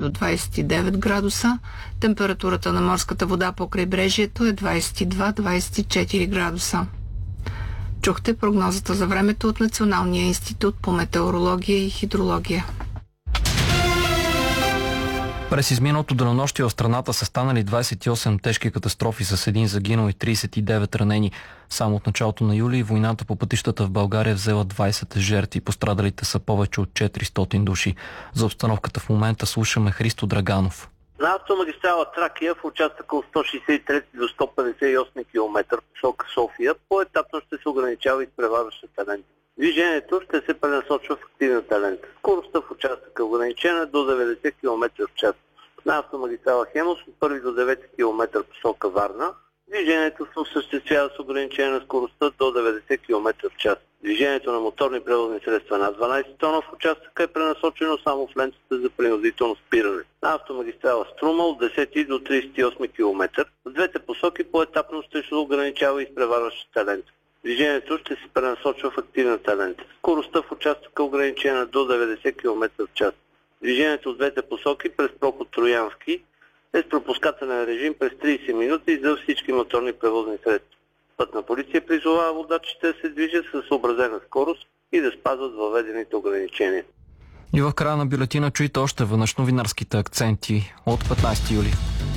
до 29 градуса. Температурата на морската вода по крайбрежието е 22-24 градуса. Чухте прогнозата за времето от Националния институт по метеорология и хидрология. През изминалото денонощие в страната са станали 28 тежки катастрофи с един загинал и 39 ранени. Само от началото на юли войната по пътищата в България взела 20 жертви. Пострадалите са повече от 400 души. За обстановката в момента слушаме Христо Драганов. На автомагистрала Тракия в участъка от 163 до 158 км посока София поетапно ще се ограничава изпреварващата лента. Движението ще се пренасочва в активната лента. Скоростта в участъка е ограничена до 90 км в час. На автомагистрала Хемус от 1 до 9 км посока Варна движението се осъществява с ограничена скоростта до 90 км в час. Движението на моторни превозни средства над 12 тона в участъка е пренасочено само в лентата за принудително спиране. На автомагистрала Струма от 10 до 38 км в двете посоки поетапно ще се ограничава изпреварващата лента. Движението ще се пренасочва в активната лента. Скоростта в участъка е ограничена до 90 км в час. Движението от двете посоки през проход Троянски е с пропускателен режим през 30 минути за всички моторни превозни средства. Пътна полиция призовава водачите да се движат със съобразена скорост и да спазват въведените ограничения. И в края на бюлетина чуйте още веднъж новинарските акценти от 15 юли.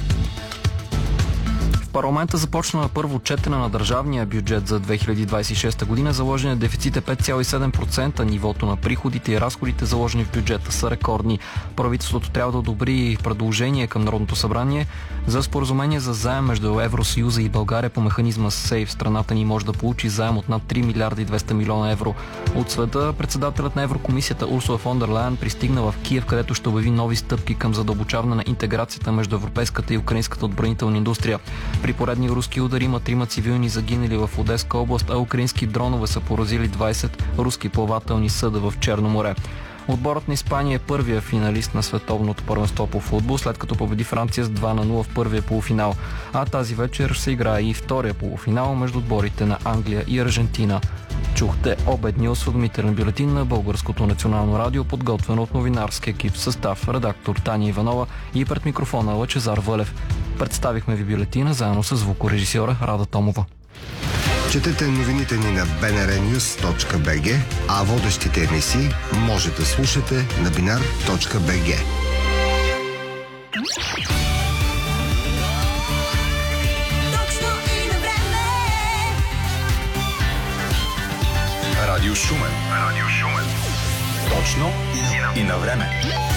В парламента започна първо четене на държавния бюджет за 2026 година. Заложеният дефицит е 5,7%. Нивото на приходите и разходите, заложени в бюджета, са рекордни. Правителството трябва да одобри предложение към Народното събрание за споразумение за заем между Евросъюза и България по механизма СЕЙФ. Страната ни може да получи заем от над 3 милиарда и 200 милиона евро. От света председателят на Еврокомисията Урсула фон дер Лайен пристигна в Киев, където ще обяви нови стъпки към задълбочаване на интеграцията между европейската и украинската отбранителна индустрия. При поредни руски удари има 3 цивилни загинали в Одеска област, а украински дронове са поразили 20 руски плавателни съда в Черно море. Отборът на Испания е първия финалист на световното първенство по футбол, след като победи Франция с 2-0 в първия полуфинал. А тази вечер се играе и втория полуфинал между отборите на Англия и Аржентина. Чухте обедния осведомителен бюлетин на Българското национално радио, подготвен от новинарски екип в състав редактор Таня Иванова и пред микрофона Лъчезар Вълев. Представихме ви бюлетина заедно с звукорежисьора Рада Томова. Четете новините ни на bnrnews.bg, а водещите емисии може да слушате на binar.bg. Радио Шумен. Точно и на време.